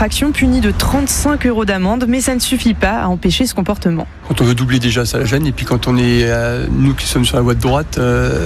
infraction punie de 35 € d'amende, mais ça ne suffit pas à empêcher ce comportement. Quand on veut doubler déjà, ça gêne. Et puis quand on est, nous qui sommes sur la voie de droite,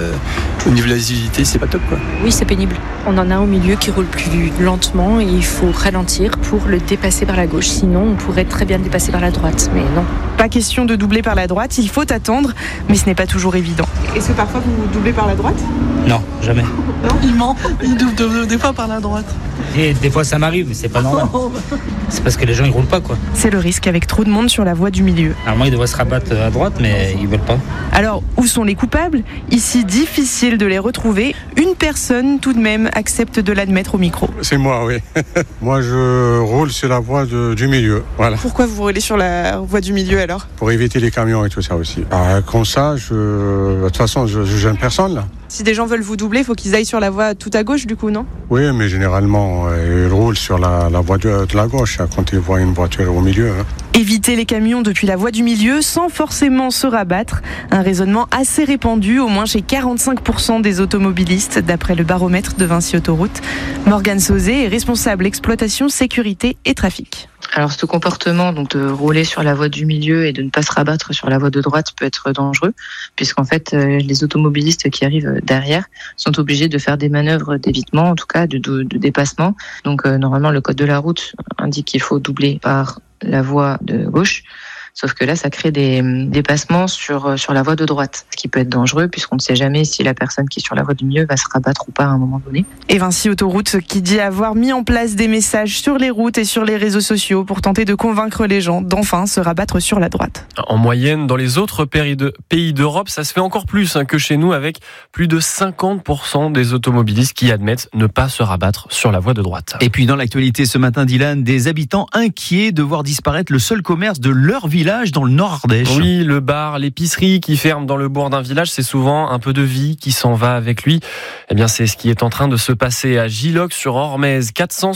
au niveau de la visibilité, c'est pas top, quoi. Oui, c'est pénible. On en a au milieu qui roule plus lentement et il faut ralentir pour le dépasser par la gauche. Sinon, on pourrait très bien le dépasser par la droite, mais non. Pas question de doubler par la droite, il faut attendre, mais ce n'est pas toujours évident. Est-ce que parfois vous doublez par la droite ? Non, jamais. Non, il ment, il double des fois par la droite. Et des fois ça m'arrive, mais c'est pas normal. C'est parce que les gens ils roulent pas, quoi. C'est le risque avec trop de monde sur la voie du milieu. Normalement ils devraient se rabattre à droite, mais ils veulent pas. Alors, où sont les coupables ? Ici, difficile de les retrouver. Une personne, tout de même, accepte de l'admettre au micro. C'est moi, oui. Moi, je roule sur la voie du milieu, voilà. Pourquoi vous roulez sur la voie du milieu alors ? Pour éviter les camions et tout ça aussi. Comme ça, de toute façon, je gêne personne, là. Si des gens veulent vous doubler, il faut qu'ils aillent sur la voie tout à gauche, du coup, non ? Oui, mais généralement, ils roulent sur la voie de la gauche, quand ils voient une voiture au milieu. Éviter les camions depuis la voie du milieu sans forcément se rabattre. Un raisonnement assez répandu, au moins chez 45% des automobilistes, d'après le baromètre de Vinci Autoroute. Morgane Sauzé est responsable exploitation, sécurité et trafic. Alors ce comportement donc de rouler sur la voie du milieu et de ne pas se rabattre sur la voie de droite peut être dangereux, puisqu'en fait les automobilistes qui arrivent derrière sont obligés de faire des manœuvres d'évitement, en tout cas de dépassement. Donc normalement le code de la route indique qu'il faut doubler par la voie de gauche. Sauf que là, ça crée des dépassements sur la voie de droite, ce qui peut être dangereux puisqu'on ne sait jamais si la personne qui est sur la voie du milieu va se rabattre ou pas à un moment donné. Et Vinci Autoroute qui dit avoir mis en place des messages sur les routes et sur les réseaux sociaux pour tenter de convaincre les gens d'enfin se rabattre sur la droite. En moyenne, dans les autres pays d'Europe, ça se fait encore plus que chez nous, avec plus de 50% des automobilistes qui admettent ne pas se rabattre sur la voie de droite. Et puis dans l'actualité ce matin, Dylan, des habitants inquiets de voir disparaître le seul commerce de leur village dans le Nord-Ardèche. Oui, le bar, l'épicerie qui ferme dans le bourg d'un village, c'est souvent un peu de vie qui s'en va avec lui. Eh bien, c'est ce qui est en train de se passer à Giloc-sur-Ormez.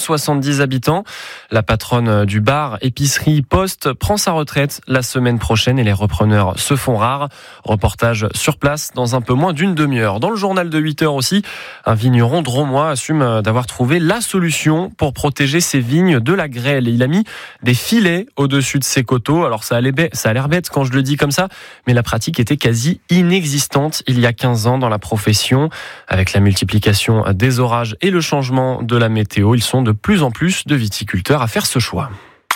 470 habitants. La patronne du bar, épicerie, poste prend sa retraite la semaine prochaine et les repreneurs se font rares. Reportage sur place dans un peu moins d'une demi-heure. Dans le journal de 8 heures aussi, un vigneron drômois assume d'avoir trouvé la solution pour protéger ses vignes de la grêle. Et il a mis des filets au-dessus de ses coteaux. Alors ça a l'air bête quand je le dis comme ça, mais la pratique était quasi inexistante il y a 15 ans dans la profession. Avec la multiplication des orages et le changement de la météo, ils sont de plus en plus de viticulteurs à faire ce choix.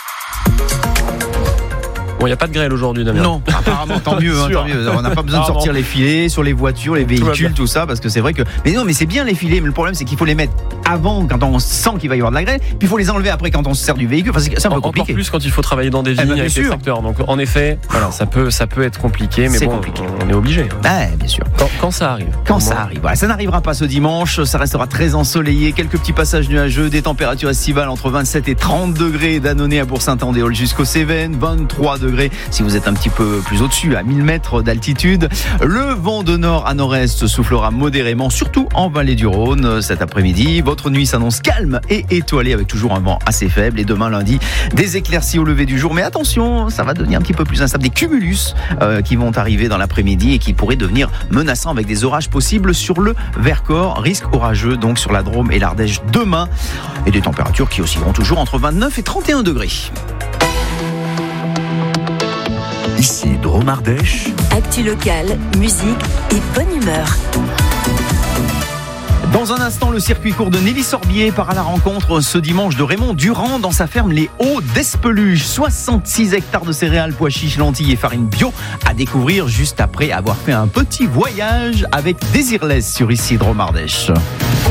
Bon, il n'y a pas de grêle aujourd'hui, Damien. Non, apparemment, tant mieux, tant mieux. On n'a pas besoin de sortir les filets sur les voitures, les véhicules, tout ça, parce que c'est vrai que... Mais non, mais c'est bien les filets, mais le problème, c'est qu'il faut les mettre avant, quand on sent qu'il va y avoir de la grêle, puis il faut les enlever après quand on se sert du véhicule. Enfin, c'est un peu compliqué. Encore plus quand il faut travailler dans des vignes avec des tracteurs. Donc, en effet, voilà, ça peut être compliqué, mais bon, compliqué. On est obligé. Bien sûr. Quand ça arrive. Ça arrive. Voilà, ça n'arrivera pas ce dimanche, ça restera très ensoleillé, quelques petits passages nuageux, des températures estivales entre 27 et 30 degrés d'Annonay à Bourg-Saint-Andéol jusqu'aux Cévennes, 23 degrés si vous êtes un petit peu plus au-dessus, à 1000 mètres d'altitude. Le vent de nord à nord-est soufflera modérément, surtout en vallée du Rhône cet après-midi. Votre nuit s'annonce calme et étoilée avec toujours un vent assez faible. Et demain lundi, des éclaircies au lever du jour. Mais attention, ça va devenir un petit peu plus instable. Des cumulus qui vont arriver dans l'après-midi et qui pourraient devenir menaçants avec des orages possibles sur le Vercors. Risque orageux donc sur la Drôme et l'Ardèche demain. Et des températures qui oscilleront toujours entre 29 et 31 degrés. Ici Drôme-Ardèche. Actu locale, musique et bonne humeur. Dans un instant, le circuit court de Nelly Sorbier part à la rencontre ce dimanche de Raymond Durand dans sa ferme Les Hauts d'Espeluche. 66 hectares de céréales, pois chiches, lentilles et farine bio à découvrir juste après avoir fait un petit voyage avec Désirless sur Ici Drôme-Ardèche.